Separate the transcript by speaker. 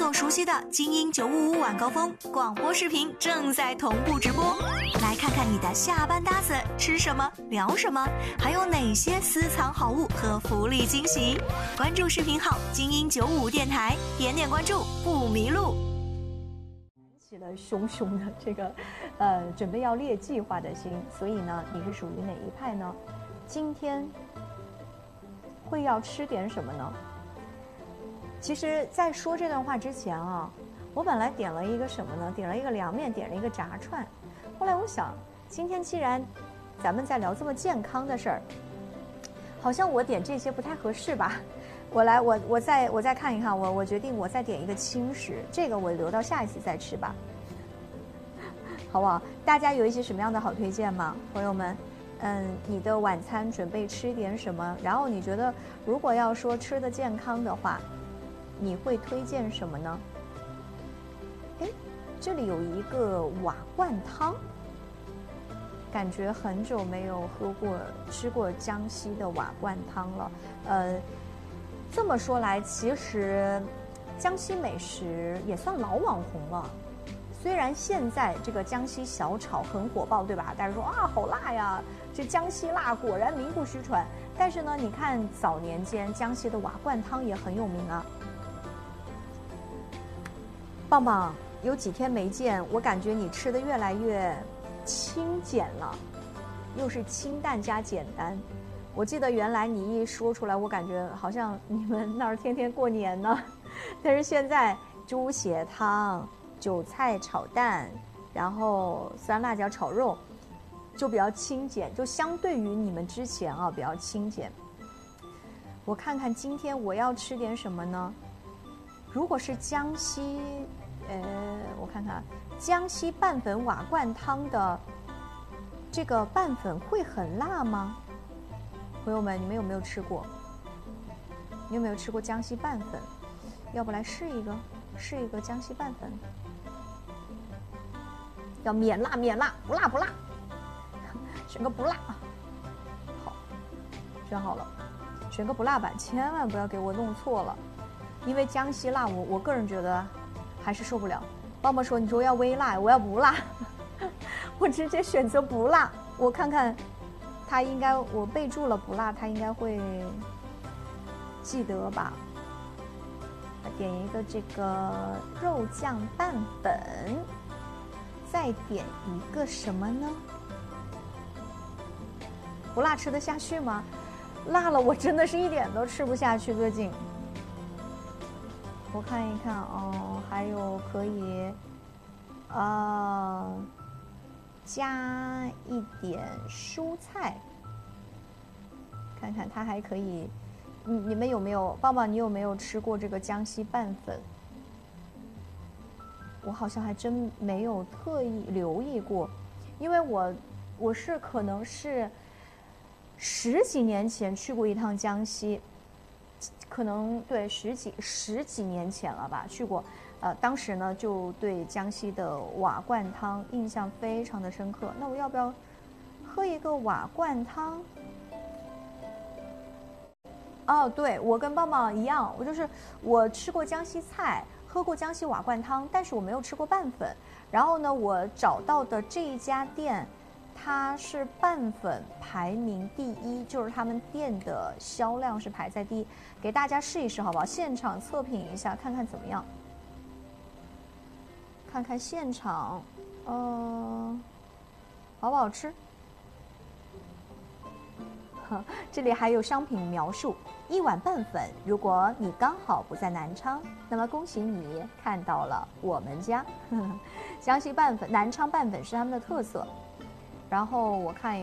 Speaker 1: 友熟悉的精英955晚高峰广播视频正在同步直播，来看看你的下班搭子吃什么聊什么，还有哪些私藏好物和福利惊喜。关注视频号精英955电台，点点关注不迷路。
Speaker 2: 起了熊熊的这个准备要列计划的心，所以呢，你是属于哪一派呢？今天会要吃点什么呢？其实，在说这段话之前啊，我本来点了一个什么呢？点了一个凉面，点了一个炸串。后来我想，今天既然咱们在聊这么健康的事儿，好像我点这些不太合适吧。我再看一看，我决定我再点一个轻食，这个我留到下一次再吃吧，好不好？大家有一些什么样的好推荐吗，朋友们？你的晚餐准备吃点什么？然后你觉得，如果要说吃的健康的话，你会推荐什么呢？哎，这里有一个瓦罐汤，感觉很久没有吃过江西的瓦罐汤了。这么说来，其实江西美食也算老网红了。虽然现在这个江西小炒很火爆，对吧？大家说啊，好辣呀，这江西辣果然名不虚传。但是呢，你看早年间江西的瓦罐汤也很有名啊。棒棒，有几天没见，我感觉你吃的越来越清简了，又是清淡加简单。我记得原来你一说出来，我感觉好像你们那儿天天过年呢，但是现在猪血汤、韭菜炒蛋，然后酸辣椒炒肉，就比较清简，就相对于你们之前啊比较清简。我看看今天我要吃点什么呢？如果是江西，我看看江西拌粉瓦罐汤的这个拌粉会很辣吗？朋友们，你们有没有吃过？你有没有吃过江西拌粉？要不来试一个江西拌粉。要免辣，不辣，选个不辣。好，选好了，选个不辣版，千万不要给我弄错了，因为江西辣我个人觉得还是受不了。爸爸说你说要微辣，我要不辣，我直接选择不辣。我看看。他应该，我备注了不辣，他应该会记得吧？点一个这个肉酱拌粉，再点一个什么呢？不辣吃得下去吗？辣了我真的是一点都吃不下去，最近。我看一看哦，还有可以，加一点蔬菜，看看它还可以。你们有没有，棒棒，你有没有吃过这个江西拌粉？我好像还真没有特意留意过，因为我是可能是十几年前去过一趟江西，可能对十几年前了吧，去过。当时呢就对江西的瓦罐汤印象非常的深刻。那我要不要喝一个瓦罐汤？哦，对，我跟棒棒一样，我吃过江西菜，喝过江西瓦罐汤，但是我没有吃过拌粉。然后呢，我找到的这一家店，它是拌粉排名第一，就是他们店的销量是排在第一。给大家试一试好不好？现场测评一下，看看怎么样。看看现场，好不好吃？这里还有商品描述：一碗拌粉，如果你刚好不在南昌，那么恭喜你看到了我们家。江西拌粉，南昌拌粉是他们的特色。然后我看一